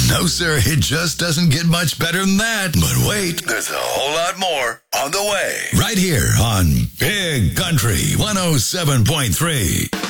No, sir, it just doesn't get much better than that. But wait, there's a whole lot more on the way. Right here on Big Country 107.3.